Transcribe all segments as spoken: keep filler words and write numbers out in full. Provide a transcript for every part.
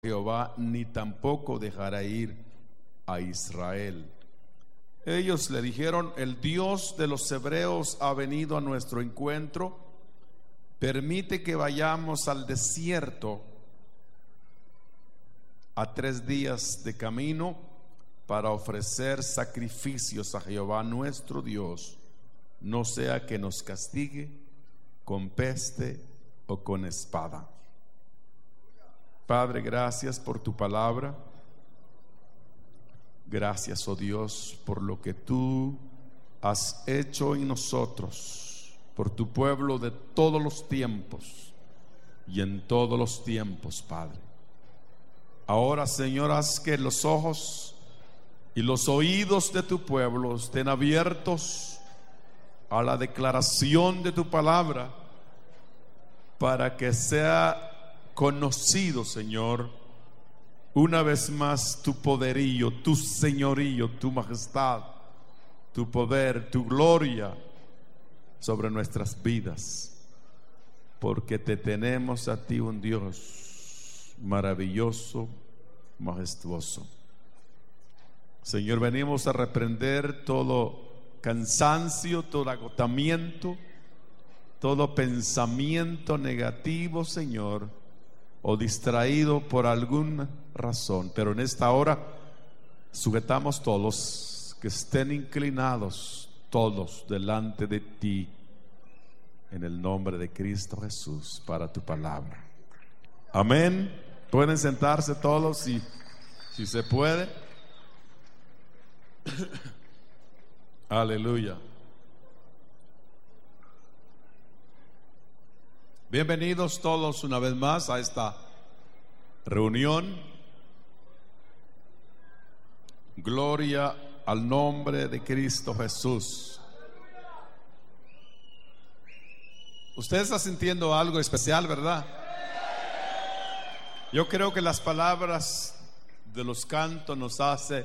Jehová, ni tampoco dejará ir a Israel. Ellos le dijeron: el Dios de los hebreos ha venido a nuestro encuentro, permite que vayamos al desierto a tres días de camino para ofrecer sacrificios a Jehová nuestro Dios, no sea que nos castigue con peste o con espada. Padre, gracias por tu palabra. Gracias, oh Dios, por lo que tú has hecho en nosotros, por tu pueblo de todos los tiempos y en todos los tiempos, Padre. Ahora, Señor, haz que los ojos y los oídos de tu pueblo estén abiertos a la declaración de tu palabra, para que sea conocido, Señor, una vez más tu poderío, tu señorío, tu majestad, tu poder, tu gloria sobre nuestras vidas, porque te tenemos a ti, un Dios maravilloso, majestuoso. Señor, venimos a reprender todo cansancio, todo agotamiento, todo pensamiento negativo, Señor, o distraído por alguna razón. Pero en esta hora sujetamos todos, que estén inclinados todos delante de ti, en el nombre de Cristo Jesús, para tu palabra. Amén. Pueden sentarse todos, si, si se puede. Aleluya. Bienvenidos todos una vez más a esta reunión. Gloria al nombre de Cristo Jesús. Usted está sintiendo algo especial, ¿verdad? Yo creo que las palabras de los cantos nos hace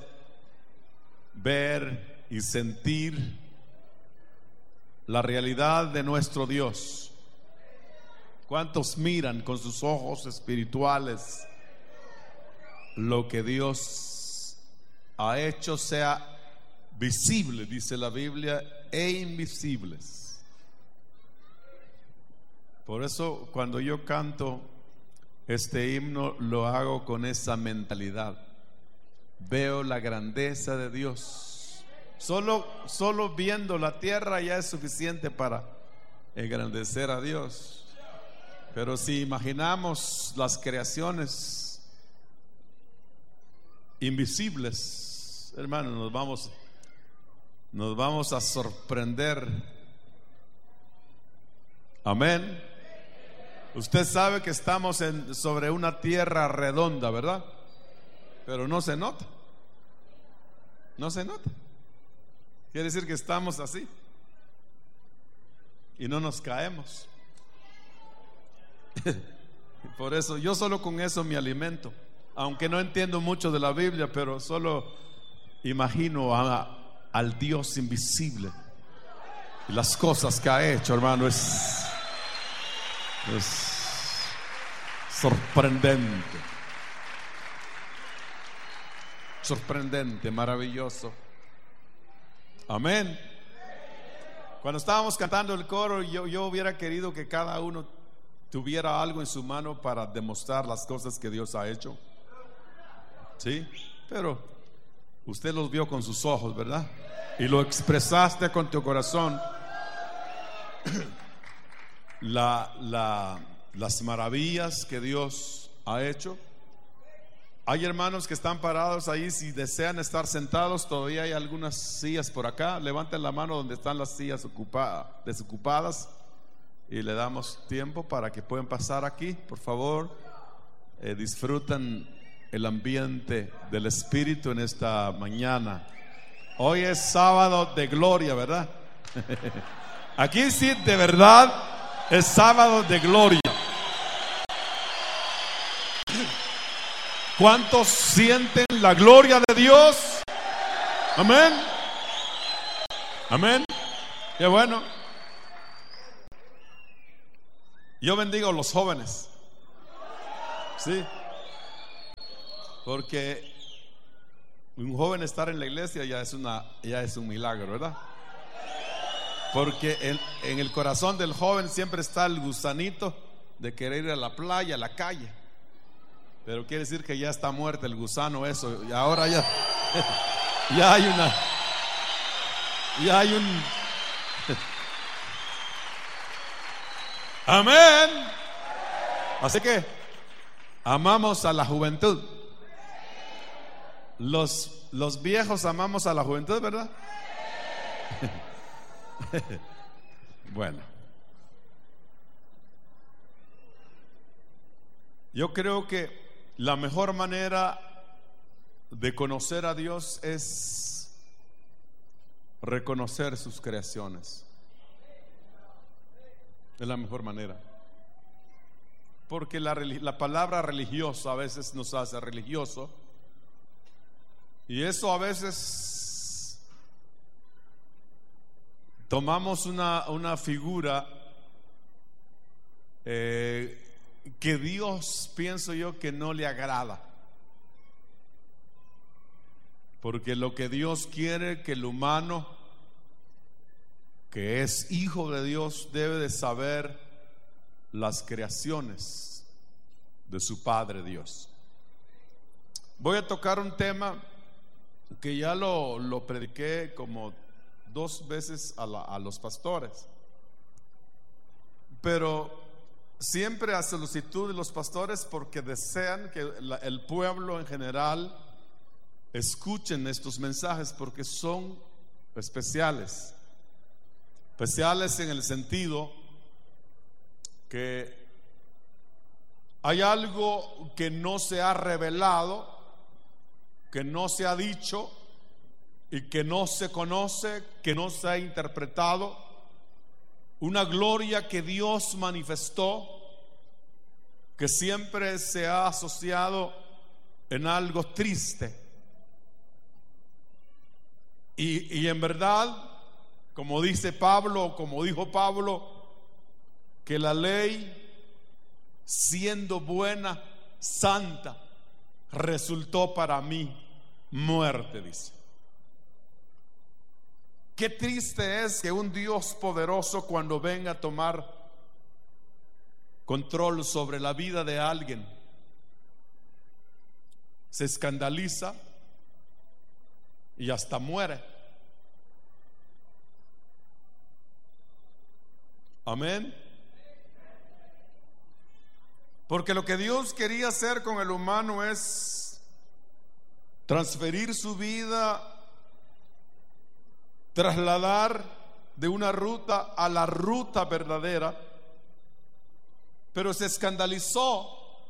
ver y sentir la realidad de nuestro Dios. ¿Cuántos miran con sus ojos espirituales lo que Dios ha hecho sea visible, dice la Biblia, e invisibles? Por eso cuando yo canto este himno lo hago con esa mentalidad. Veo la grandeza de Dios. Solo, solo viendo la tierra ya es suficiente para engrandecer a Dios. Pero si imaginamos las creaciones invisibles, hermanos, nos vamos, nos vamos a sorprender. Amén. Usted sabe que estamos en, sobre una tierra redonda, ¿verdad? Pero no se nota. No se nota. Quiere decir que estamos así y no nos caemos. Por eso yo solo con eso me alimento, aunque no entiendo mucho de la Biblia, pero solo imagino a, al Dios invisible y las cosas que ha hecho, hermano. Es, es sorprendente, sorprendente, maravilloso. Amén. Cuando estábamos cantando el coro, yo, yo hubiera querido que cada uno tuviera algo en su mano para demostrar las cosas que Dios ha hecho. Sí, pero usted los vio con sus ojos, ¿verdad? Y lo expresaste con tu corazón. La, la, las maravillas que Dios ha hecho. Hay hermanos que están parados ahí. Si desean estar sentados, todavía hay algunas sillas por acá. Levanten la mano donde están las sillas ocupadas, desocupadas, y le damos tiempo para que puedan pasar aquí, por favor. Eh, disfrutan el ambiente del Espíritu en esta mañana. Hoy es sábado de gloria, ¿verdad? Aquí sí, de verdad, es sábado de gloria. ¿Cuántos sienten la gloria de Dios? Amén. Amén. Qué bueno. Yo bendigo a los jóvenes. Sí. Porque un joven estar en la iglesia ya es, una, ya es un milagro, ¿verdad? Porque en, en el corazón del joven siempre está el gusanito de querer ir a la playa, a la calle. Pero quiere decir que ya está muerto el gusano eso. Y ahora ya, ya hay una, ya hay un... Amén. Así que amamos a la juventud. Los, los viejos amamos a la juventud, ¿verdad? Bueno, yo creo que la mejor manera de conocer a Dios es reconocer sus creaciones. Es la mejor manera. Porque la, la palabra religioso a veces nos hace religioso. Y eso a veces tomamos una, una figura eh, que Dios, pienso yo, que no le agrada. Porque lo que Dios quiere que el humano, que es hijo de Dios, debe de saber las creaciones de su Padre Dios. Voy a tocar un tema que ya lo, lo prediqué como dos veces a, la, a los pastores, pero siempre a solicitud de los pastores, porque desean que la, el pueblo en general escuchen estos mensajes, porque son especiales. Especiales en el sentido que hay algo que no se ha revelado, que no se ha dicho y que no se conoce, que no se ha interpretado. Una gloria que Dios manifestó, que siempre se ha asociado en algo triste. Y, y en verdad, como dice Pablo, como dijo Pablo, que la ley, siendo buena, santa, resultó para mí muerte, dice. Qué triste es que un Dios poderoso, cuando venga a tomar control sobre la vida de alguien, se escandaliza y hasta muere. Amén. Porque lo que Dios quería hacer con el humano es transferir su vida, trasladar de una ruta a la ruta verdadera, pero se escandalizó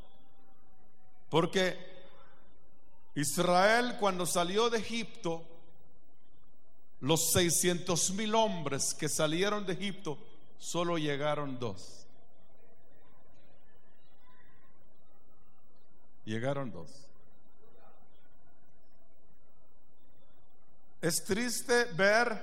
porque Israel, cuando salió de Egipto, los seiscientos mil hombres que salieron de Egipto, solo llegaron dos. Llegaron dos. Es triste ver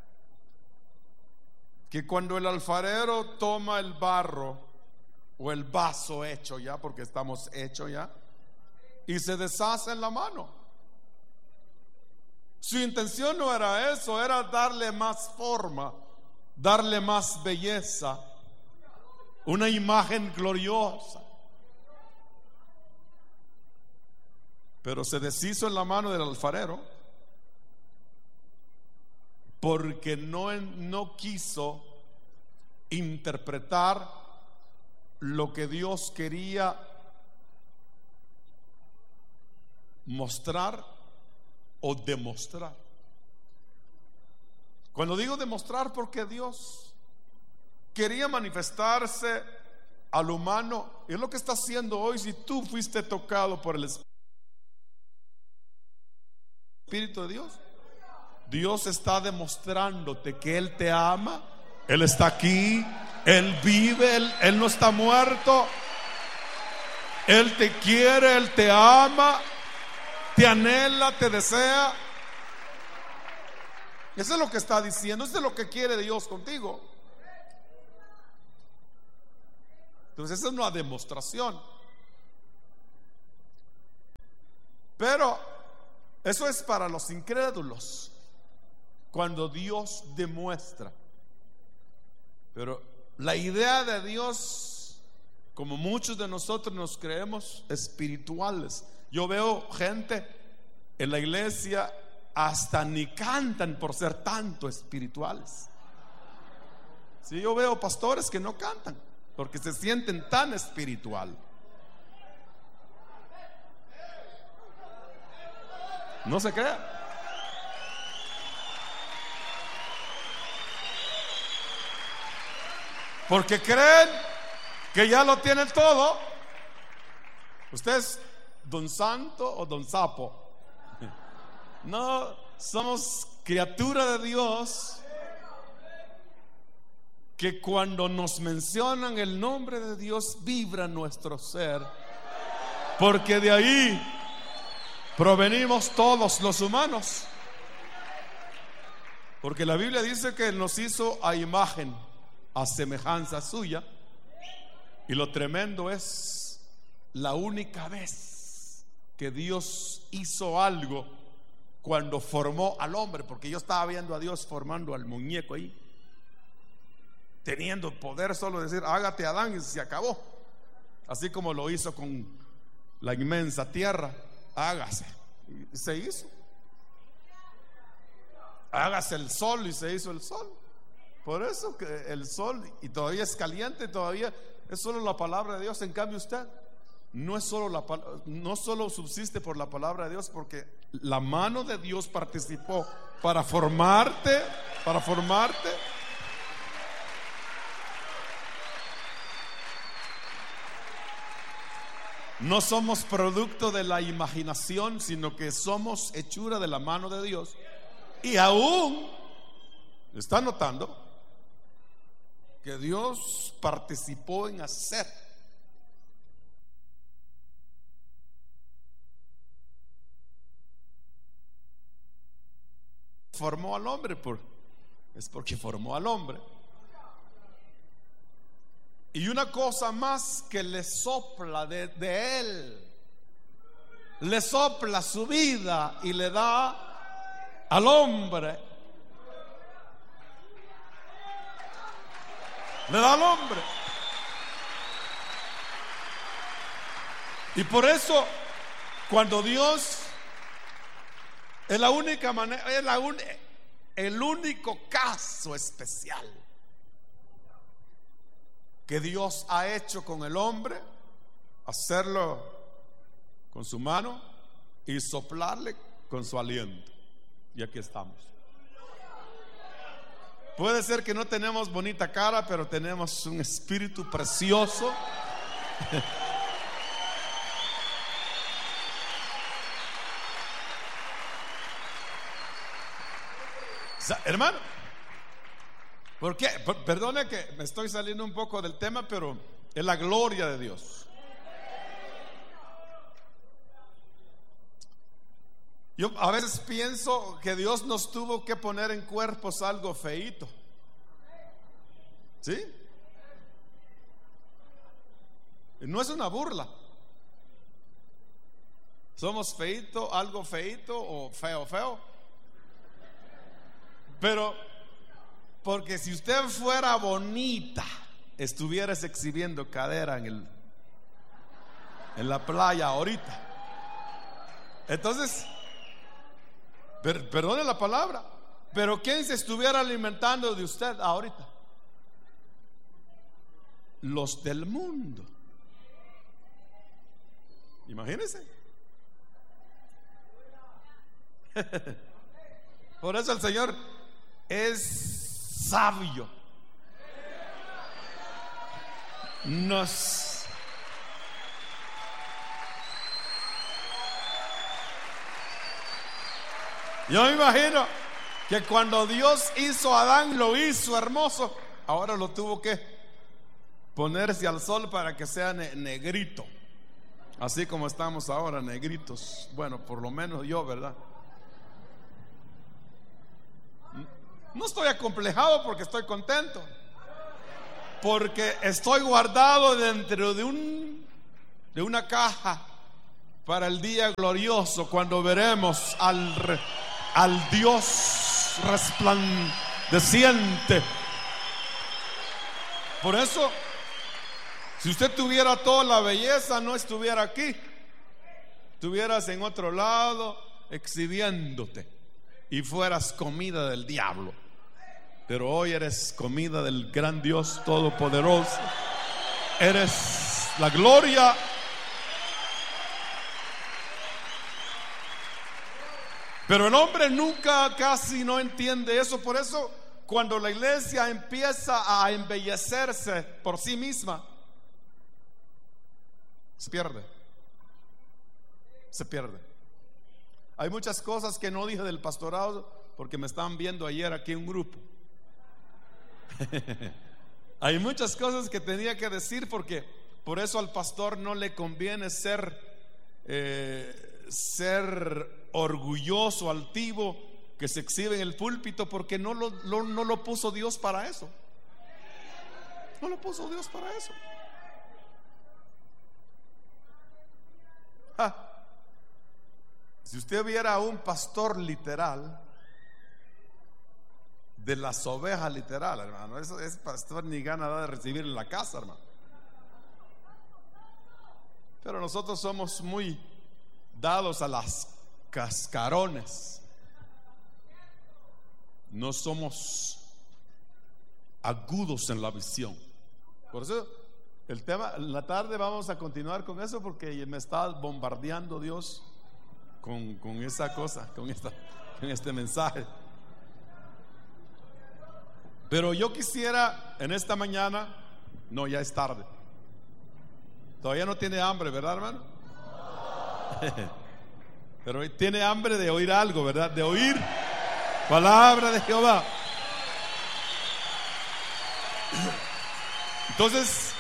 que cuando el alfarero toma el barro o el vaso hecho ya, porque estamos hechos ya, y se deshace en la mano. Su intención no era eso, era darle más forma, darle más belleza, una imagen gloriosa. Pero se deshizo en la mano del alfarero porque no, no quiso interpretar lo que Dios quería mostrar o demostrar. Cuando digo demostrar, porque Dios quería manifestarse al humano, y es lo que está haciendo hoy. Si tú fuiste tocado por el Espíritu de Dios, Dios está demostrándote que Él te ama, Él está aquí, Él vive, Él, Él no está muerto, Él te quiere, Él te ama, te anhela, te desea. Eso es lo que está diciendo, eso es lo que quiere Dios contigo. Entonces esa es una demostración. Pero eso es para los incrédulos, cuando Dios demuestra. Pero la idea de Dios, como muchos de nosotros nos creemos espirituales. Yo veo gente en la iglesia, hasta ni cantan por ser tanto espirituales. Sí, yo veo pastores que no cantan porque se sienten tan espiritual. No se crea. Porque creen que ya lo tienen todo. Usted es don Santo o don Sapo. No, somos criatura de Dios, que cuando nos mencionan el nombre de Dios vibra nuestro ser, porque de ahí provenimos todos los humanos. Porque la Biblia dice que nos hizo a imagen, a semejanza suya. Y lo tremendo es la única vez que Dios hizo algo, cuando formó al hombre. Porque yo estaba viendo a Dios formando al muñeco ahí, teniendo poder solo decir hágate Adán, y se acabó. Así como lo hizo con la inmensa tierra, hágase, y se hizo. Hágase el sol, y se hizo el sol. Por eso que el sol, y todavía es caliente, todavía es solo la palabra de Dios. En cambio usted no es solo la, no solo subsiste por la palabra de Dios, porque la mano de Dios participó para formarte, para formarte. No somos producto de la imaginación, sino que somos hechura de la mano de Dios. Y aún, ¿está notando? Que Dios participó en hacer. Formó al hombre, por, es porque formó al hombre. Y una cosa más que le sopla de, de él, le sopla su vida y le da al hombre, le da al hombre. Y por eso, cuando Dios, es la única manera, es la un, el único caso especial que Dios ha hecho con el hombre, hacerlo con su mano y soplarle con su aliento. Y aquí estamos. Puede ser que no tenemos bonita cara, pero tenemos un espíritu precioso. O sea, hermano, ¿por qué? Perdone que me estoy saliendo un poco del tema, pero es la gloria de Dios. Yo a veces pienso que Dios nos tuvo que poner en cuerpos algo feíto. ¿Sí? No es una burla. Somos feíto, algo feíto o feo, feo. Pero porque si usted fuera bonita, estuvieras exhibiendo cadera en el en la playa ahorita. Entonces, per, perdone la palabra, pero ¿quién se estuviera alimentando de usted ahorita? Los del mundo. Imagínense. Por eso el Señor es sabio. Nos Yo me imagino que cuando Dios hizo a Adán, lo hizo hermoso. Ahora lo tuvo que ponerse al sol para que sea ne- negrito. Así como estamos ahora, negritos. Bueno, por lo menos yo, ¿verdad? No estoy acomplejado porque estoy contento, porque estoy guardado dentro de un de una caja para el día glorioso cuando veremos al, al Dios resplandeciente. Por eso, si usted tuviera toda la belleza, no estuviera aquí, estuvieras en otro lado exhibiéndote y fueras comida del diablo. Pero hoy eres comida del gran Dios todopoderoso. Eres la gloria. Pero el hombre nunca casi no entiende eso. Por eso cuando la iglesia empieza a embellecerse por sí misma, se pierde. Se pierde. Hay muchas cosas que no dije del pastorado porque me estaban viendo ayer aquí un grupo. Hay muchas cosas que tenía que decir porque por eso al pastor no le conviene ser eh, ser orgulloso, altivo, que se exhibe en el púlpito, porque no lo, lo, no lo puso Dios para eso. No lo puso Dios para eso. Ah, si usted viera a un pastor literal, de las ovejas literal, hermano, ese, ese pastor ni gana da de recibir en la casa, hermano. Pero nosotros somos muy dados a las cascarones. No somos agudos en la visión. Por eso el tema, en la tarde vamos a continuar con eso, porque me está bombardeando Dios con, con esa cosa, con, esta, con este mensaje. Pero yo quisiera en esta mañana, no, ya es tarde. Todavía no tiene hambre, ¿verdad, hermano? Pero tiene hambre de oír algo, ¿verdad? De oír palabra de Jehová. Entonces,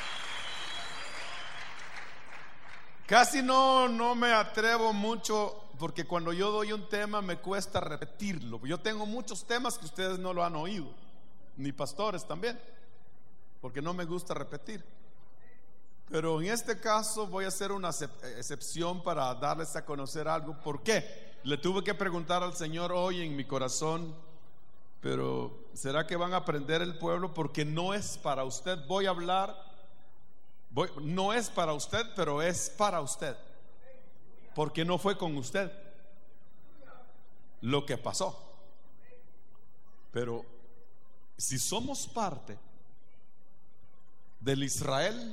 casi no, no me atrevo mucho, porque cuando yo doy un tema me cuesta repetirlo. Yo tengo muchos temas que ustedes no lo han oído, ni pastores también, porque no me gusta repetir. Pero en este caso voy a hacer una excepción para darles a conocer algo. ¿Por qué? Le tuve que preguntar al Señor hoy en mi corazón, pero ¿será que van a aprender el pueblo? Porque no es para usted. Voy a hablar, voy, no es para usted, pero es para usted, porque no fue con usted lo que pasó. Pero si somos parte del Israel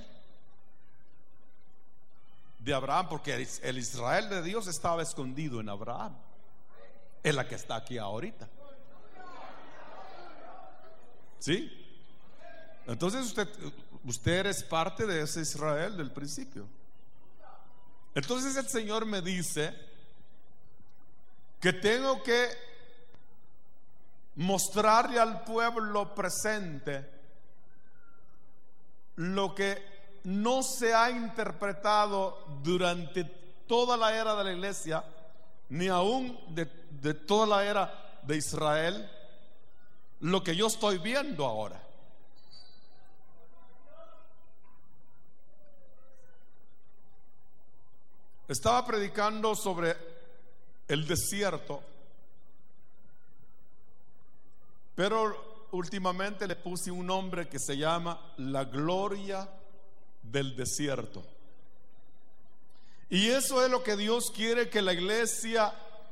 de Abraham, porque el Israel de Dios estaba escondido en Abraham, es la que está aquí ahorita. ¿Sí? Entonces usted, usted es parte de ese Israel del principio. Entonces el Señor me dice que tengo que mostrarle al pueblo presente lo que no se ha interpretado durante toda la era de la iglesia, ni aún de, de toda la era de Israel, lo que yo estoy viendo ahora. Estaba predicando sobre el desierto, pero últimamente le puse un nombre que se llama la gloria del desierto. Y eso es lo que Dios quiere que la iglesia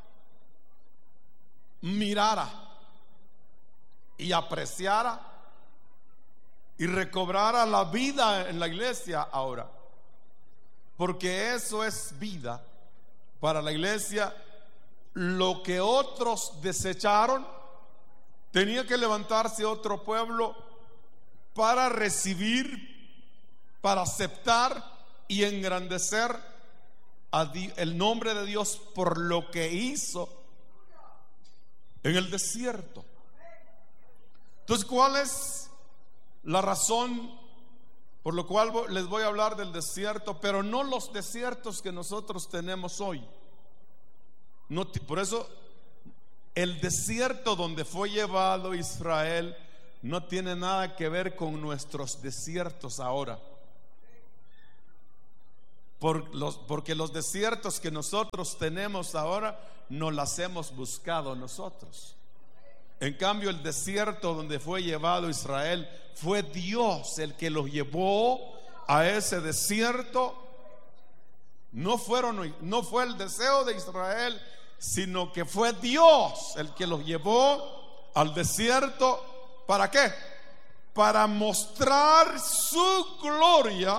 mirara y apreciara y recobrara la vida en la iglesia ahora, porque eso es vida para la iglesia. Lo que otros desecharon, tenía que levantarse otro pueblo para recibir, para aceptar y engrandecer a Dios, el nombre de Dios, por lo que hizo en el desierto. Entonces, ¿cuál es la razón por lo cual les voy a hablar del desierto? Pero no los desiertos que nosotros tenemos hoy. No, por eso el desierto donde fue llevado Israel no tiene nada que ver con nuestros desiertos ahora. Por los, porque los desiertos que nosotros tenemos ahora no los hemos buscado nosotros. En cambio, el desierto donde fue llevado Israel, fue Dios el que los llevó a ese desierto. No fueron, no fue el deseo de Israel, sino que fue Dios el que los llevó al desierto. ¿Para qué? Para mostrar su gloria.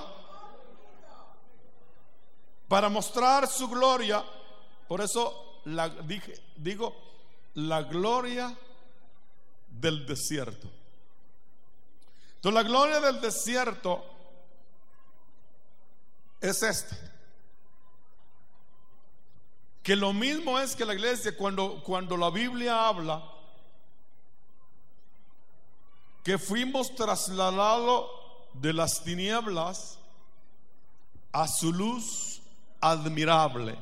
Para mostrar su gloria. Por eso la, dije, digo, la gloria del desierto. Entonces, la gloria del desierto es esta: que lo mismo es que la iglesia, cuando, cuando la Biblia habla que fuimos trasladados de las tinieblas a su luz admirable.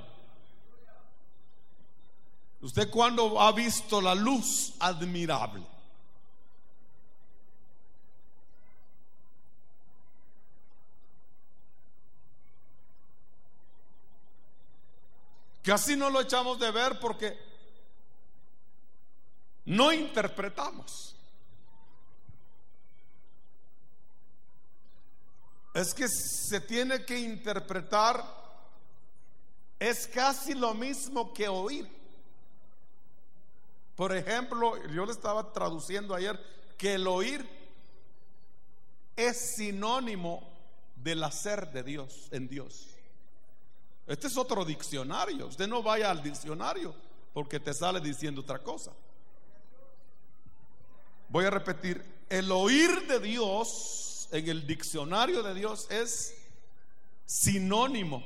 ¿Usted cuándo ha visto la luz admirable? Casi no lo echamos de ver porque no interpretamos. Es que se tiene que interpretar, es casi lo mismo que oír. Por ejemplo, yo le estaba traduciendo ayer que el oír es sinónimo del hacer de Dios en Dios. Este es otro diccionario. Usted no vaya al diccionario porque te sale diciendo otra cosa. Voy a repetir: el oír de Dios en el diccionario de Dios es sinónimo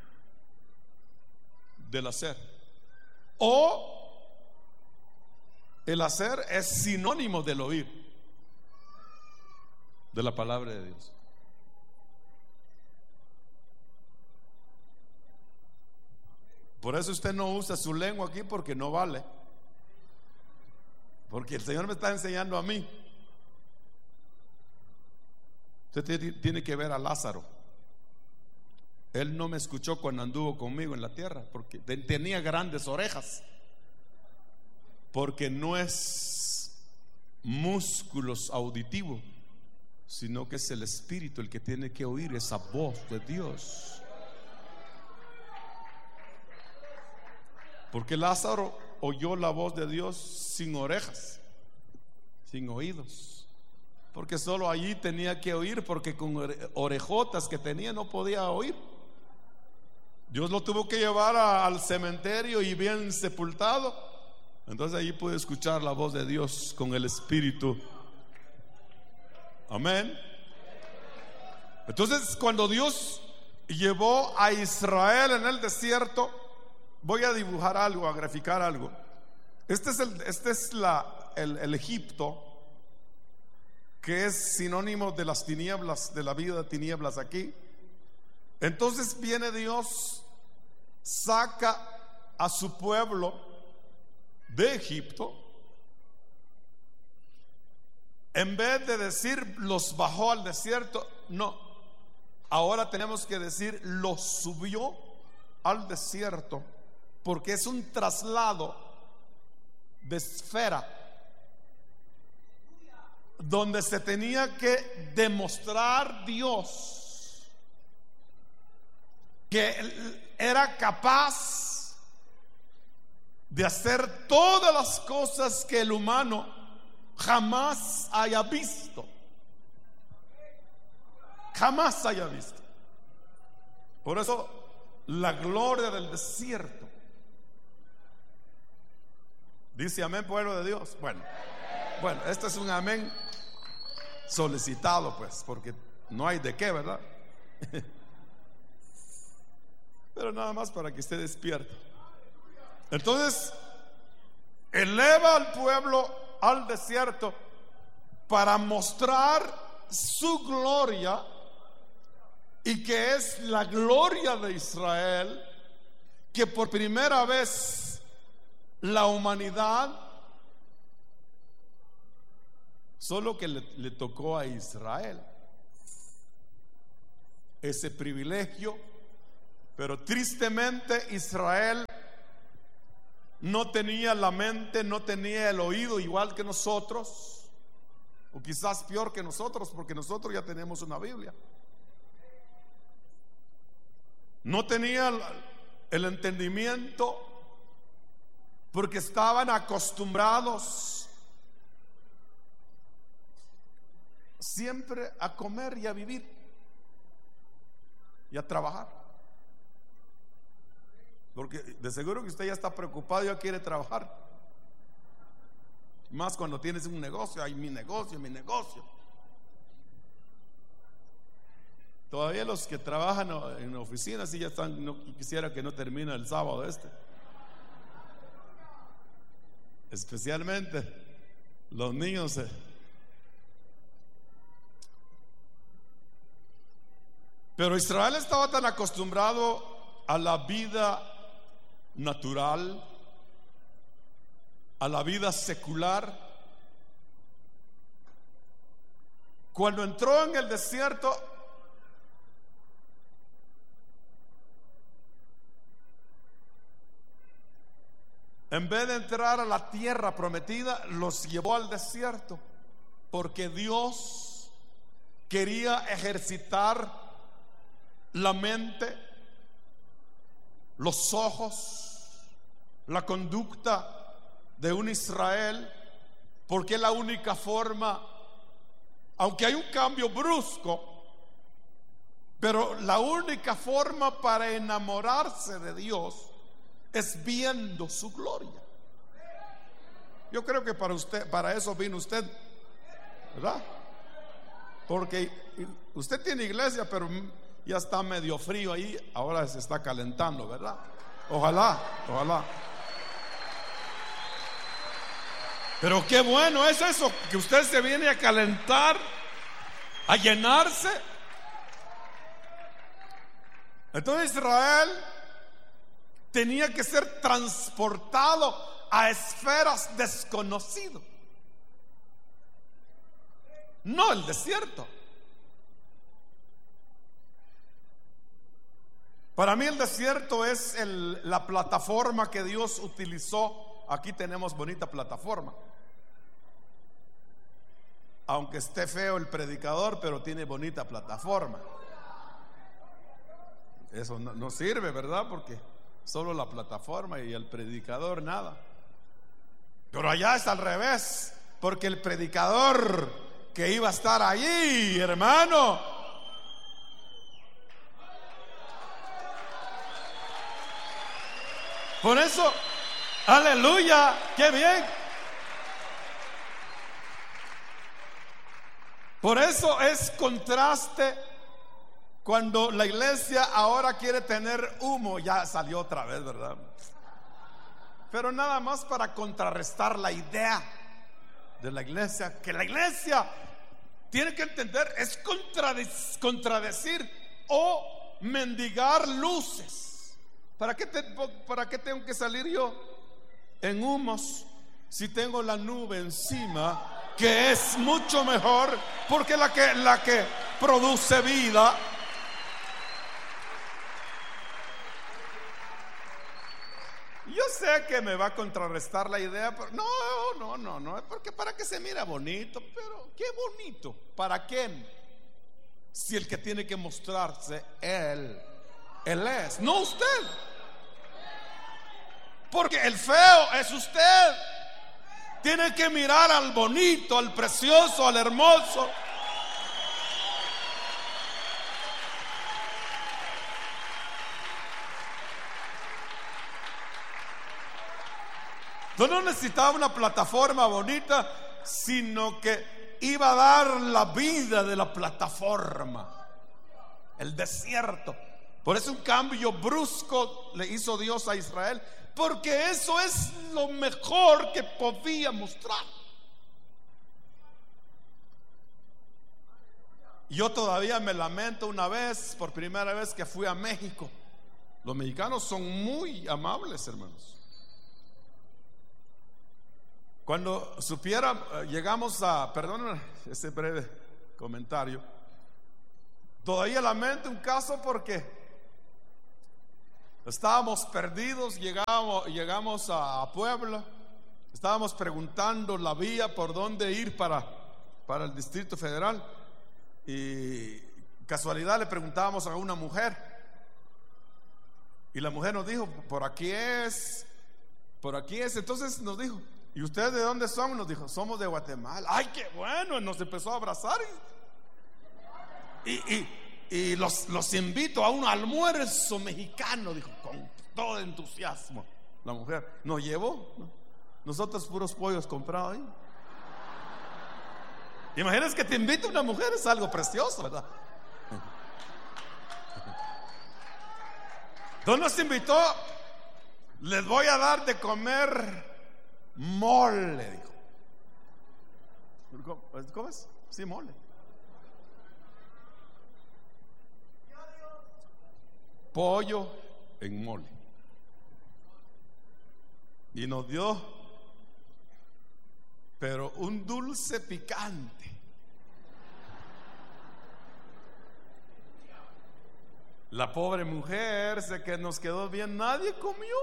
del hacer, o el hacer es sinónimo del oír de la palabra de Dios. Por eso usted no usa su lengua aquí, porque no vale. Porque el Señor me está enseñando a mí. Usted tiene que ver a Lázaro. Él no me escuchó cuando anduvo conmigo en la tierra, porque tenía grandes orejas. Porque no es músculos auditivos, sino que es el Espíritu el que tiene que oír esa voz de Dios. Porque Lázaro oyó la voz de Dios sin orejas, sin oídos, porque solo allí tenía que oír, porque con orejotas que tenía no podía oír. Dios lo tuvo que llevar a, al cementerio y bien sepultado. Entonces allí pude escuchar la voz de Dios con el Espíritu. Amén. Entonces, cuando Dios llevó a Israel en el desierto, voy a dibujar algo, a graficar algo. Este es el, este es la, el, el Egipto, que es sinónimo de las tinieblas, de la vida de tinieblas aquí. Entonces viene Dios, saca a su pueblo de Egipto. En vez de decir los bajó al desierto, no, ahora tenemos que decir los subió al desierto, porque es un traslado de esfera donde se tenía que demostrar Dios que era capaz de hacer todas las cosas que el humano jamás haya visto, jamás haya visto. Por eso la gloria del desierto. Dice amén, pueblo de Dios. Bueno, bueno, este es un amén solicitado, pues, porque no hay de qué, ¿verdad? Pero nada más para que esté despierto. Entonces, eleva al pueblo al desierto para mostrar su gloria, y que es la gloria de Israel, que por primera vez la humanidad, solo que le, le tocó a Israel ese privilegio Pero tristemente Israel no tenía la mente, no tenía el oído igual que nosotros, o quizás peor que nosotros, porque nosotros ya tenemos una Biblia. No tenía el entendimiento porque estaban acostumbrados siempre a comer y a vivir y a trabajar. Porque de seguro que usted ya está preocupado, ya quiere trabajar. Más cuando tienes un negocio, hay mi negocio, mi negocio. Todavía los que trabajan en oficinas sí ya están, no quisiera que no termine el sábado este. Especialmente los niños. Eh. Pero Israel estaba tan acostumbrado a la vida natural, a la vida secular. Cuando entró en el desierto, en vez de entrar a la tierra prometida, los llevó al desierto, porque Dios quería ejercitar la mente, los ojos, la conducta de un Israel, porque es la única forma, aunque hay un cambio brusco, pero la única forma para enamorarse de Dios es viendo su gloria. Yo creo que para usted, para eso vino usted, ¿verdad? Porque usted tiene iglesia, pero ya está medio frío ahí, ahora se está calentando, ¿verdad? Ojalá, ojalá. Pero qué bueno es eso, que usted se viene a calentar, a llenarse. Entonces Israel tenía que ser transportado a esferas desconocidas, no el desierto. Para mí el desierto es el, la plataforma que Dios utilizó. Aquí tenemos bonita plataforma, aunque esté feo el predicador, pero tiene bonita plataforma. Eso no, no sirve, ¿verdad? Porque solo la plataforma y el predicador nada. Pero allá es al revés, porque el predicador que iba a estar allí, hermano, por eso, aleluya, qué bien. Por eso es contraste cuando la iglesia ahora quiere tener humo. Ya salió otra vez, ¿verdad? Pero nada más para contrarrestar la idea de la iglesia, que la iglesia tiene que entender es contradecir, contradecir o mendigar luces. ¿Para qué, te, ¿Para qué tengo que salir yo en humos si tengo la nube encima, que es mucho mejor, porque la que, la que produce vida? Yo sé que me va a contrarrestar la idea, pero no, no, no, no, es porque para que se mira bonito, pero qué bonito, ¿para quién? Si el que tiene que mostrarse él, él es, no usted. Porque el feo es usted. Tiene que mirar al bonito, al precioso, al hermoso. Yo no necesitaba una plataforma bonita, sino que iba a dar la vida de la plataforma, el desierto. Por eso un cambio brusco le hizo Dios a Israel, porque eso es lo mejor que podía mostrar. Yo todavía me lamento una vez, por primera vez que fui a México. Los mexicanos son muy amables, hermanos. Cuando supiera, llegamos a, perdónenme ese breve comentario, todavía lamento un caso porque Estábamos perdidos, llegamos, llegamos a Puebla, estábamos preguntando la vía por dónde ir para, para el Distrito Federal, y casualidad le preguntábamos a una mujer, y la mujer nos dijo, por aquí es, por aquí es. Entonces nos dijo, ¿y ustedes de dónde son? Nos dijo, somos de Guatemala. ¡Ay, qué bueno! Nos empezó a abrazar y, y, y Y los, los invito a un almuerzo mexicano, dijo, con todo entusiasmo. La mujer nos llevó, ¿no? Nosotros puros pollos comprados ahí. Imagínense que te invita una mujer, es algo precioso, ¿verdad? ¿Dónde nos invitó? Les voy a dar de comer mole, dijo. ¿Cómo es? Sí, mole. Pollo en mole. Y nos dio, pero un dulce picante. La pobre mujer se que nos quedó bien, nadie comió.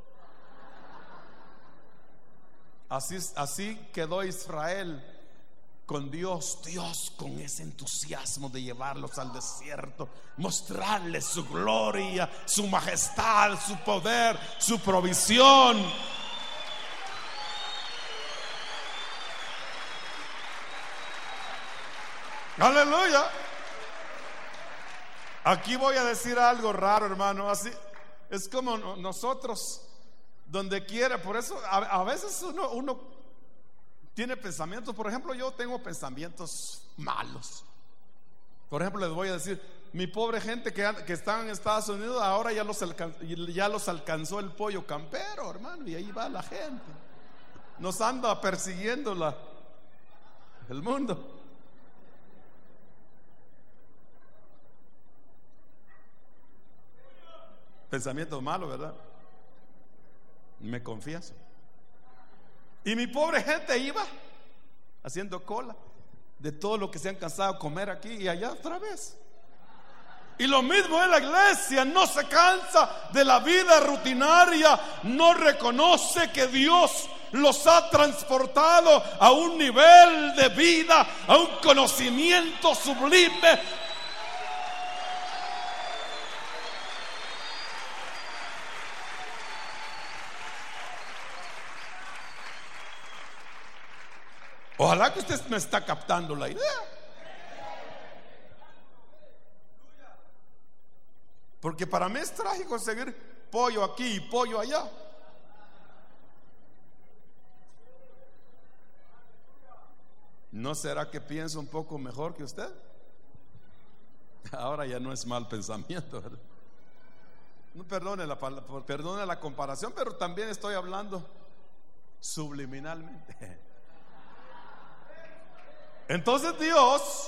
Así, así quedó Israel con Dios, Dios con ese entusiasmo de llevarlos al desierto, mostrarles su gloria, su majestad, su poder, su provisión. Aleluya. Aquí voy a decir algo raro, hermano. Así es como nosotros, donde quiera. Por eso a, a veces uno, uno tiene pensamientos. Por ejemplo, yo tengo pensamientos malos. Por ejemplo, les voy a decir, mi pobre gente que, que está en Estados Unidos, ahora ya los, alcan, ya los alcanzó el pollo campero, hermano, y ahí va la gente. Nos anda persiguiendo la, el mundo. Pensamientos malos, ¿verdad? Me confieso. Y mi pobre gente iba haciendo cola de todo lo que se han cansado de comer aquí y allá otra vez. Y lo mismo en la iglesia, no se cansa de la vida rutinaria, no reconoce que Dios los ha transportado a un nivel de vida, a un conocimiento sublime. Ojalá que usted me está captando la idea. Porque para mí es trágico seguir pollo aquí y pollo allá. ¿No será que pienso un poco mejor que usted? Ahora ya no es mal pensamiento, ¿verdad? No, perdone la, perdone la comparación, pero también estoy hablando subliminalmente. Entonces Dios,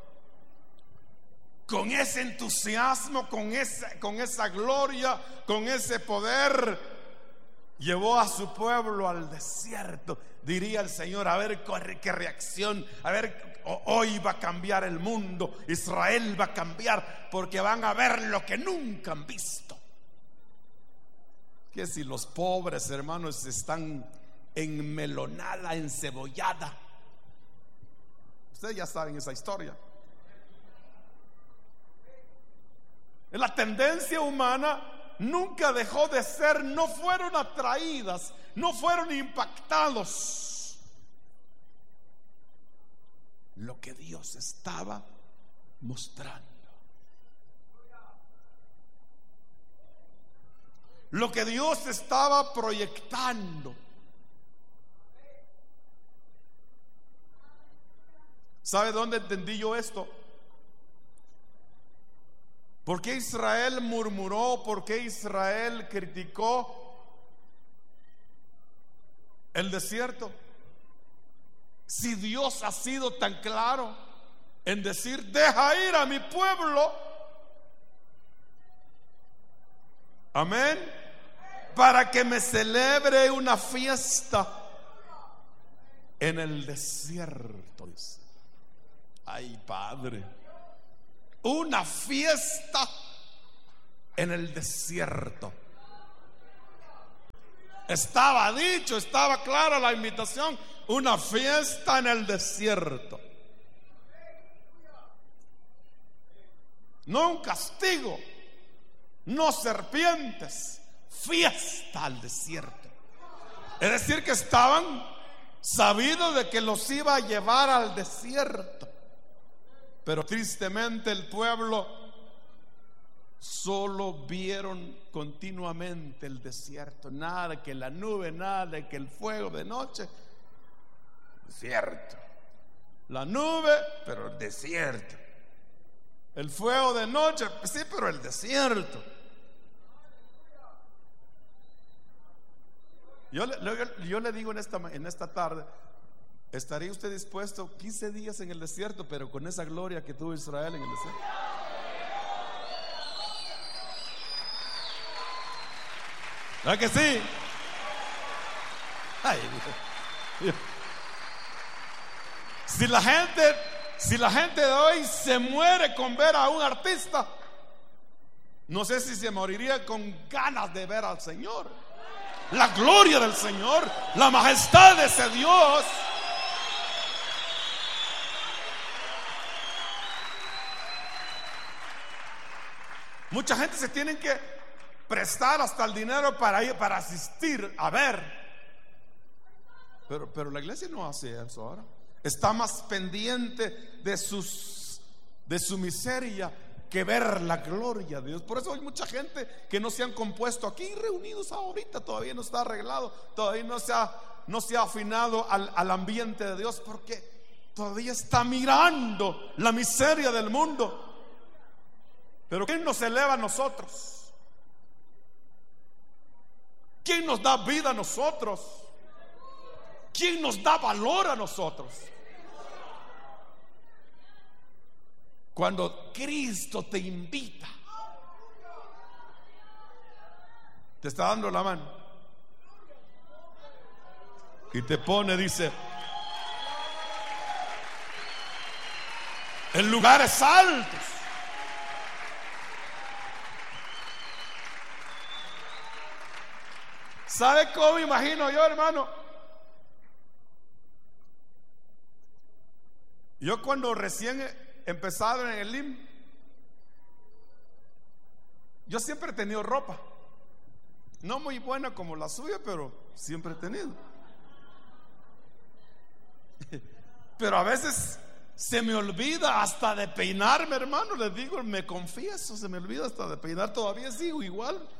con ese entusiasmo, con esa, con esa gloria, con ese poder, llevó a su pueblo al desierto. Diría el Señor, a ver qué reacción, a ver, hoy va a cambiar el mundo, Israel va a cambiar, porque van a ver lo que nunca han visto. Que si los pobres hermanos están en melonada, en cebollada. Ustedes ya saben esa historia. La tendencia humana nunca dejó de ser, no fueron atraídas, no fueron impactados. Lo que Dios estaba mostrando, lo que Dios estaba proyectando. ¿Sabe dónde entendí yo esto? ¿Por qué Israel murmuró? ¿Por qué Israel criticó el desierto? Si Dios ha sido tan claro en decir, deja ir a mi pueblo, amén, para que me celebre una fiesta en el desierto, dice. Ay, Padre, una fiesta en el desierto. Estaba dicho, estaba clara la invitación, una fiesta en el desierto. No un castigo, no serpientes, fiesta al desierto. Es decir, que estaban sabidos de que los iba a llevar al desierto. Pero tristemente el pueblo solo vieron continuamente el desierto. Nada de que la nube, nada de que el fuego de noche. Desierto. La nube, pero el desierto. El fuego de noche, sí, pero el desierto. Yo le, yo le digo en esta, en esta tarde, ¿estaría usted dispuesto quince días en el desierto, pero con esa gloria que tuvo Israel en el desierto? ¿Verdad que sí? Ay, Dios. Si la gente, si la gente de hoy se muere con ver a un artista, no sé si se moriría con ganas de ver al Señor. La gloria del Señor, la majestad de ese Dios. Mucha gente se tiene que prestar hasta el dinero para ir, para asistir a ver. Pero, pero la iglesia no hace eso ahora. Está más pendiente de sus, de su miseria que ver la gloria de Dios. Por eso hay mucha gente que no se han compuesto aquí reunidos ahorita. Todavía no está arreglado, todavía no se ha, no se ha afinado al, al ambiente de Dios, porque todavía está mirando la miseria del mundo. Pero ¿quién nos eleva a nosotros? ¿Quién nos da vida a nosotros? ¿Quién nos da valor a nosotros? Cuando Cristo te invita, te está dando la mano y te pone, dice, en lugares altos. ¿Sabe cómo me imagino yo, hermano? Yo cuando recién empezado en el I M, yo siempre he tenido ropa, no muy buena como la suya, pero siempre he tenido. Pero a veces se me olvida hasta de peinarme, hermano. Les digo, me confieso, se me olvida hasta de peinar. Todavía sigo igual,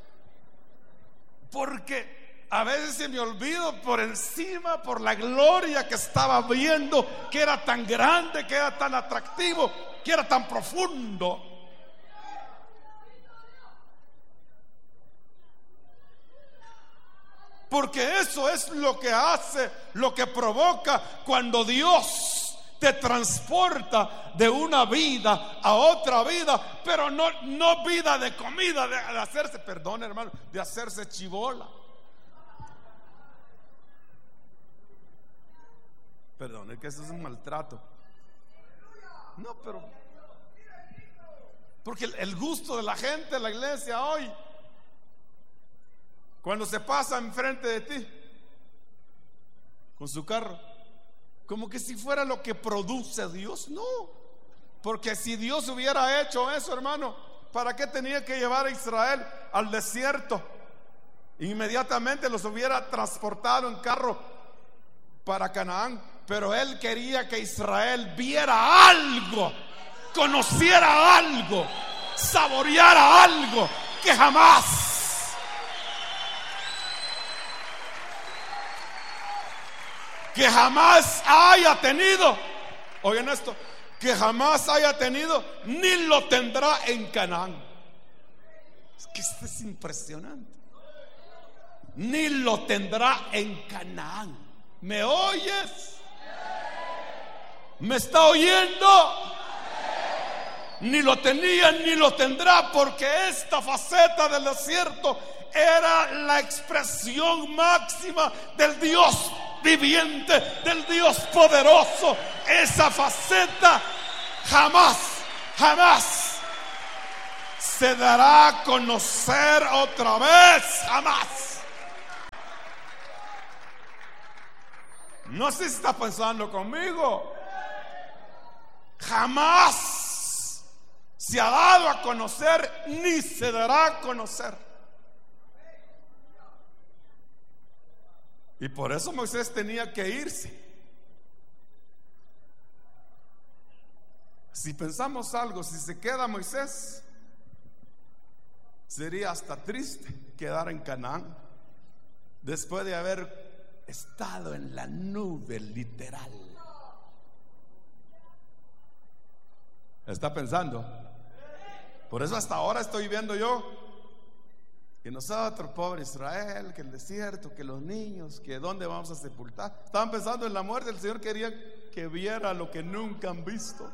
porque a veces se me olvido por encima, por la gloria que estaba viendo, que era tan grande, que era tan atractivo, que era tan profundo. Porque eso es lo que hace, lo que provoca cuando Dios te transporta de una vida a otra vida, pero no, no vida de comida, de, de hacerse, perdón hermano, de hacerse chibola. Perdón, es que eso es un maltrato. No, pero porque el, el gusto de la gente en la iglesia hoy, cuando se pasa enfrente de ti con su carro, como que si fuera lo que produce Dios. No, porque si Dios hubiera hecho eso, hermano, ¿para qué tenía que llevar a Israel al desierto? Inmediatamente los hubiera transportado en carro para Canaán. Pero él quería que Israel viera algo, conociera algo, saboreara algo que jamás, que jamás haya tenido. Oigan esto, que jamás haya tenido ni lo tendrá en Canaán. Es que esto es impresionante. Ni lo tendrá en Canaán. ¿Me oyes? ¿Me está oyendo? Ni lo tenía ni lo tendrá, porque esta faceta del desierto era la expresión máxima del Dios viviente, del Dios poderoso. Esa faceta jamás, jamás se dará a conocer otra vez, jamás. No sé si está pensando conmigo. Jamás se ha dado a conocer ni se dará a conocer. Y por eso Moisés tenía que irse. Si pensamos algo, si se queda Moisés, sería hasta triste quedar en Canaán después de haber estado en la nube literal. ¿Está pensando? Por eso hasta ahora estoy viendo yo que nosotros, pobre Israel, que el desierto, que los niños, que dónde vamos a sepultar. Estaban pensando en la muerte. El Señor quería que viera lo que nunca han visto.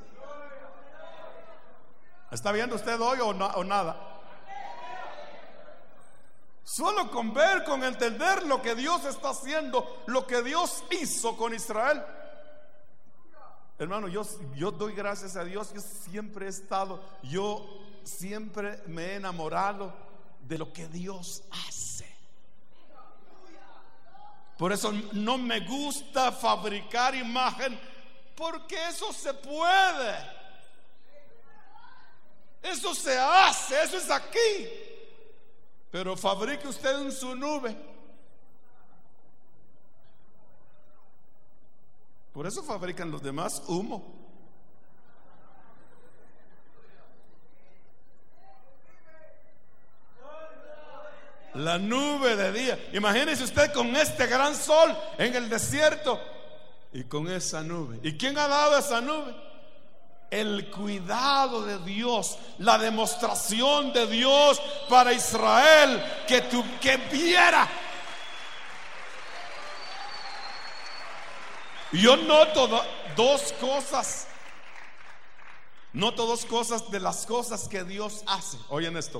¿Está viendo usted hoy o, no, o nada? Solo con ver, con entender lo que Dios está haciendo, lo que Dios hizo con Israel. Hermano, yo, yo doy gracias a Dios. Yo siempre he estado, yo siempre me he enamorado de lo que Dios hace. Por eso no me gusta fabricar imagen, porque eso se puede, eso se hace, eso es aquí. Pero fabrique usted en su nube. Por eso fabrican los demás humo. La nube de día. Imagínese usted con este gran sol en el desierto y con esa nube. ¿Y quién ha dado esa nube? El cuidado de Dios, la demostración de Dios para Israel, que, tu, que viera. Yo noto do, dos cosas. Noto dos cosas de las cosas que Dios hace. Oyen esto.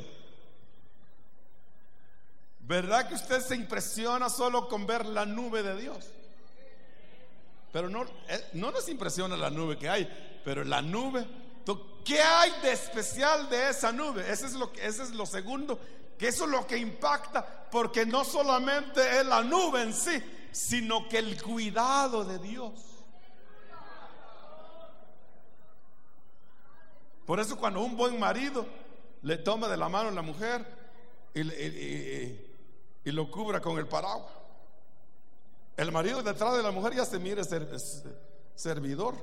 ¿Verdad que usted se impresiona solo con ver la nube de Dios? Pero no, no nos impresiona la nube que hay, pero la nube, ¿qué hay de especial de esa nube? Ese es lo, ese es lo segundo, que eso es lo que impacta, porque no solamente es la nube en sí, sino que el cuidado de Dios. Por eso cuando un buen marido le toma de la mano a la mujer y, y, y, y lo cubra con el paraguas, el marido detrás de la mujer ya se mire ser, servidor.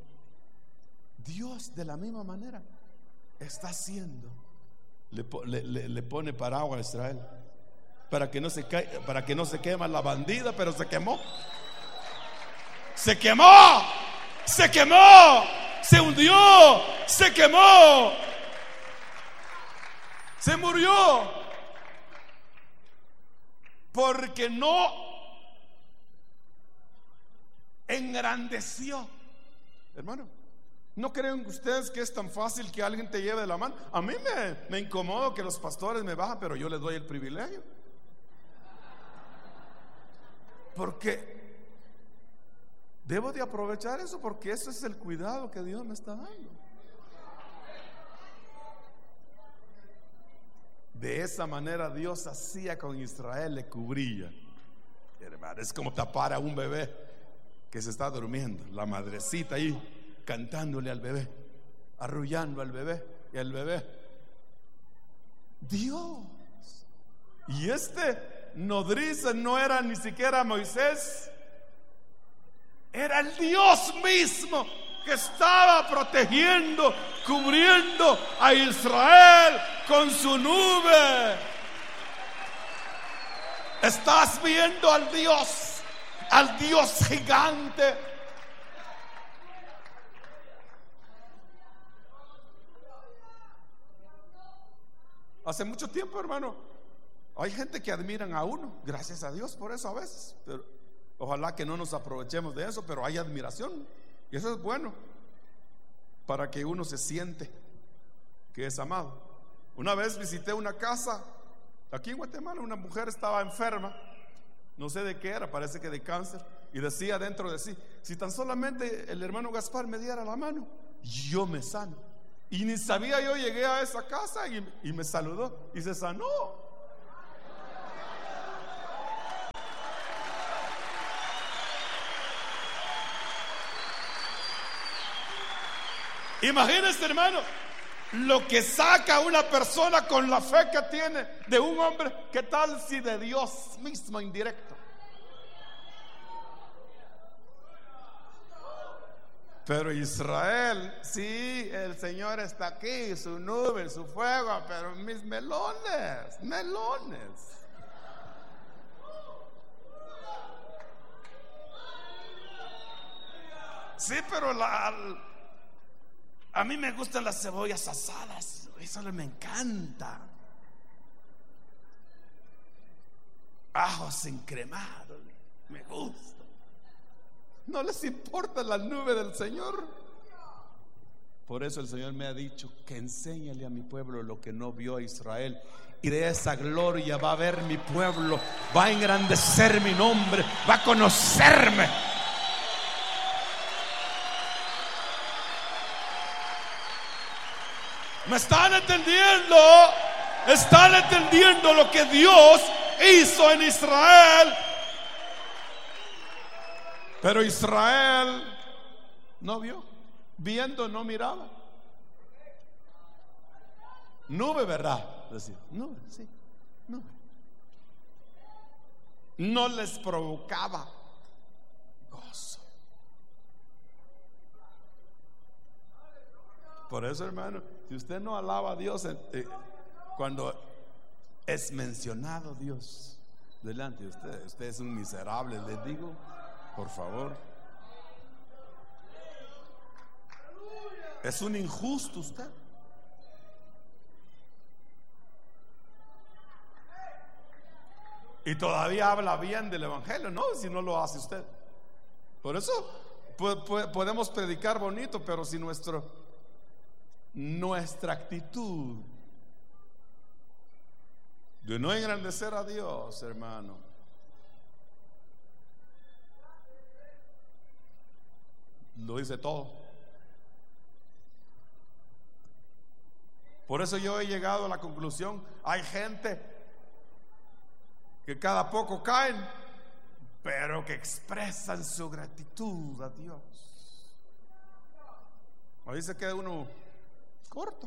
Dios de la misma manera está haciendo, le, le, le pone paraguas a Israel para que no se cae, para que no se quema la bandida, pero se quemó. Se quemó, se quemó, se hundió, se quemó, se murió, porque no engrandeció. Hermano, ¿no creen ustedes que es tan fácil que alguien te lleve de la mano? A mí me, me incomoda que los pastores me bajan, pero yo les doy el privilegio, porque debo de aprovechar eso, porque eso es el cuidado que Dios me está dando. De esa manera Dios hacía con Israel, le cubría. Hermano, es como tapar a un bebé que se está durmiendo, la madrecita ahí cantándole al bebé, arrullando al bebé, y el bebé, Dios. Y este nodriza no era ni siquiera Moisés, era el Dios mismo que estaba protegiendo, cubriendo a Israel con su nube. Estás viendo al Dios, al Dios gigante. Hace mucho tiempo, hermano, hay gente que admiran a uno, gracias a Dios por eso a veces, pero ojalá que no nos aprovechemos de eso, pero hay admiración y eso es bueno para que uno se siente que es amado. Una vez visité una casa aquí en Guatemala, una mujer estaba enferma, no sé de qué era, parece que de cáncer, y decía dentro de sí, si tan solamente el hermano Gaspar me diera la mano, yo me sano. Y ni sabía yo, llegué a esa casa y, y me saludó y se sanó. Imagínese, hermano, lo que saca una persona con la fe que tiene de un hombre. ¿Qué tal si de Dios mismo indirecto? Pero Israel, sí, el Señor está aquí, su nube, su fuego, pero mis melones, melones. Sí, pero la, a mí me gustan las cebollas asadas, eso me encanta. Ajos encremados, me gusta. No les importa la nube del Señor. Por eso el Señor me ha dicho que enséñale a mi pueblo lo que no vio a Israel. Y de esa gloria va a ver mi pueblo, va a engrandecer mi nombre, va a conocerme. ¿Me están entendiendo? ¿Están entendiendo lo que Dios hizo en Israel? Pero Israel no vio, viendo no miraba. Nube, ¿verdad? Decía, nube, sí, nube. No les provocaba gozo. Por eso, hermano, si usted no alaba a Dios eh, cuando es mencionado Dios delante de usted, usted es un miserable, les digo. Por favor, es un injusto usted. Y todavía habla bien del evangelio, no, si no lo hace usted. Por eso podemos predicar bonito, pero si nuestro nuestra actitud de no engrandecer a Dios, hermano, lo dice todo. Por eso yo he llegado a la conclusión, hay gente que cada poco caen, pero que expresan su gratitud a Dios. Ahí se queda uno corto.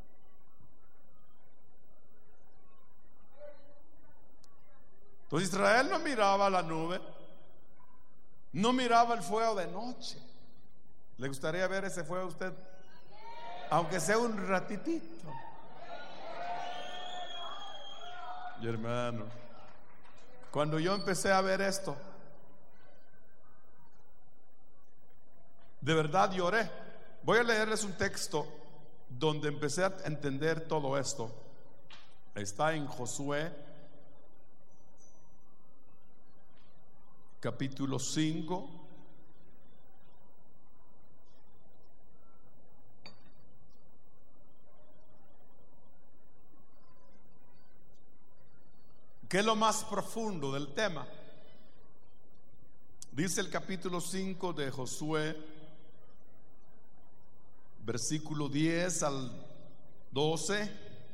Entonces Israel no miraba la nube, no miraba el fuego de noche. ¿Le gustaría ver ese fuego a usted? Aunque sea un ratitito. Y hermano, cuando yo empecé a ver esto, de verdad lloré. Voy a leerles un texto donde empecé a entender todo esto. Está en Josué capítulo cinco, que es lo más profundo del tema. Dice el capítulo cinco de Josué, versículo diez al doce.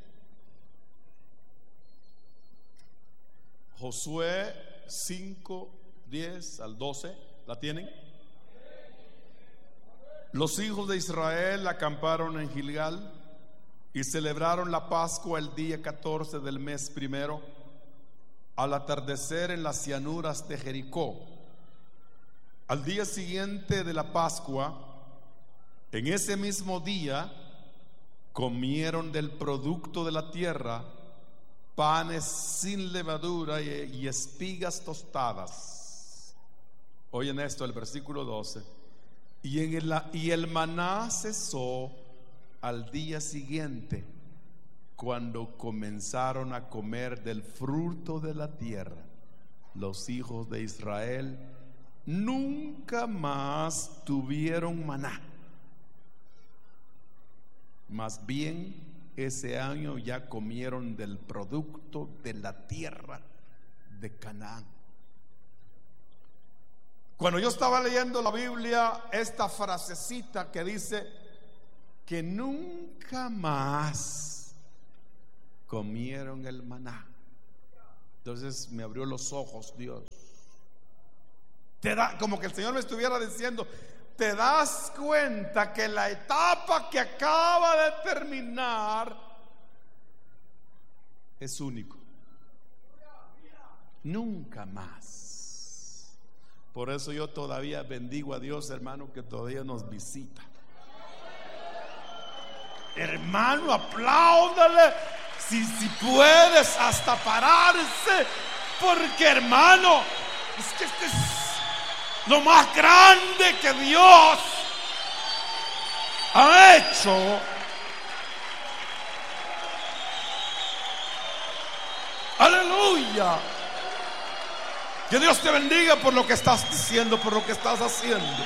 Josué cinco, diez al doce. ¿La tienen? Los hijos de Israel acamparon en Gilgal y celebraron la Pascua el día catorce del mes primero, al atardecer en las llanuras de Jericó. Al día siguiente de la Pascua, en ese mismo día, comieron del producto de la tierra, panes sin levadura y, y espigas tostadas. Oyen esto, el versículo doce. Y, en el, y el maná cesó al día siguiente, cuando comenzaron a comer del fruto de la tierra. Los hijos de Israel nunca más tuvieron maná. Más bien ese año ya comieron del producto de la tierra de Canaán. Cuando yo estaba leyendo la Biblia, esta frasecita que dice que nunca más comieron el maná. Entonces me abrió los ojos Dios. Te da, como que el Señor me estuviera diciendo: te das cuenta que la etapa que acaba de terminar es único. Nunca más. Por eso yo todavía bendigo a Dios, hermano, que todavía nos visita. Hermano, apláudale si, si puedes hasta pararse, porque hermano, es que este es lo más grande que Dios ha hecho. Aleluya. Que Dios te bendiga por lo que estás diciendo, por lo que estás haciendo.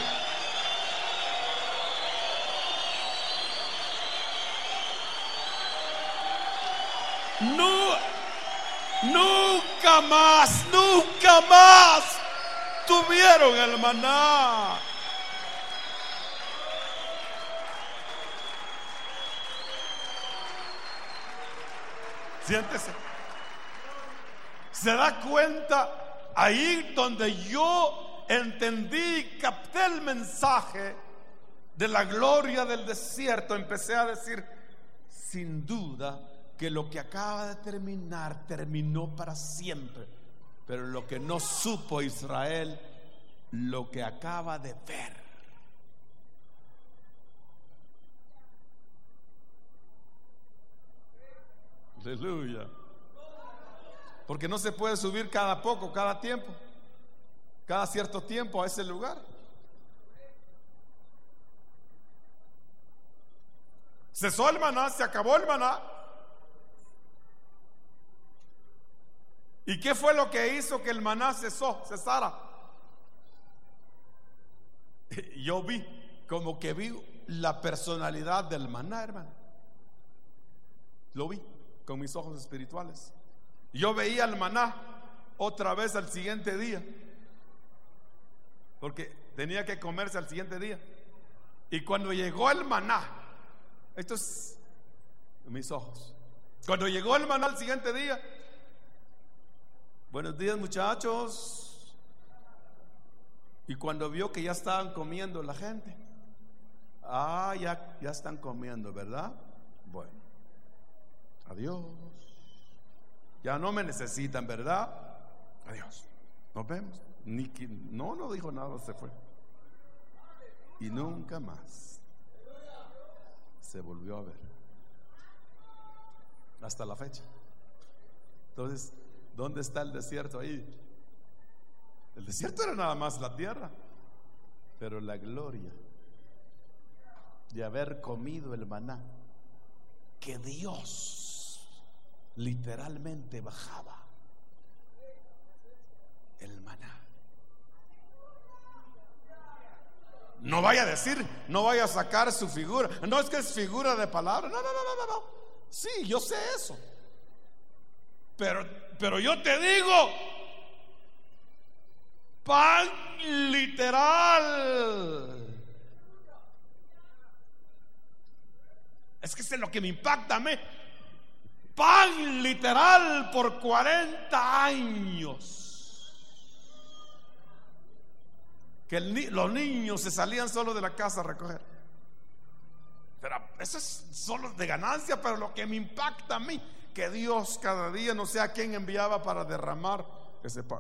No, nunca más, nunca más tuvieron el maná. Siéntese. Se da cuenta. Ahí donde yo entendí, capté el mensaje de la gloria del desierto, empecé a decir: sin duda que lo que acaba de terminar terminó para siempre. Pero lo que no supo Israel, lo que acaba de ver. Aleluya. Porque no se puede subir cada poco, cada tiempo, cada cierto tiempo a ese lugar. Cesó el maná, se acabó el maná. ¿Y qué fue lo que hizo que el maná cesó, cesara? Yo vi, como que vi la personalidad del maná, hermano. Lo vi con mis ojos espirituales. Yo veía el maná otra vez al siguiente día, porque tenía que comerse al siguiente día. Y cuando llegó el maná, esto es mis ojos, cuando llegó el maná al siguiente día: buenos días, muchachos. Y cuando vio que ya estaban comiendo la gente: ah, ya, ya están comiendo, ¿verdad? Bueno, adiós. Ya no me necesitan, ¿verdad? Adiós. Nos vemos. Ni que, no, no dijo nada, se fue. Y nunca más se volvió a ver. Hasta la fecha. Entonces, ¿dónde está el desierto ahí? El desierto era nada más la tierra, pero la gloria de haber comido el maná, que Dios literalmente bajaba el maná. No vaya a decir, no vaya a sacar su figura. No, es que es figura de palabra. No, no, no, no, no. Sí, yo sé eso. Pero, pero yo te digo, pan literal. Es que eso es lo que me impacta a mí. Pan literal por cuarenta años. Que el, los niños se salían solo de la casa a recoger. Pero eso es solo de ganancia. Pero lo que me impacta a mí, que Dios cada día no sé a quién enviaba para derramar ese pan.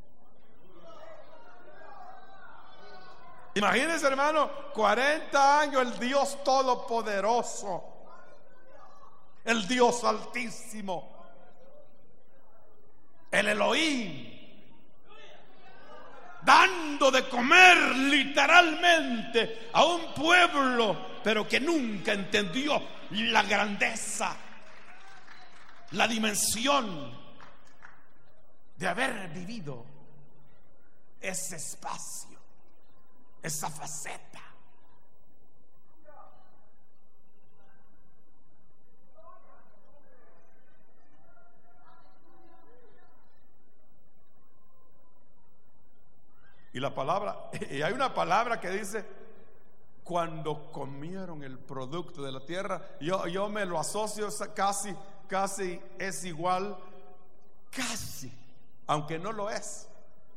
Imagínense, hermano, cuarenta años el Dios Todopoderoso, el Dios Altísimo, el Elohim, dando de comer literalmente a un pueblo, pero que nunca entendió la grandeza, la dimensión de haber vivido ese espacio, esa faceta. Y la palabra, y hay una palabra que dice cuando comieron el producto de la tierra. Yo, yo me lo asocio casi, casi es igual, casi, aunque no lo es,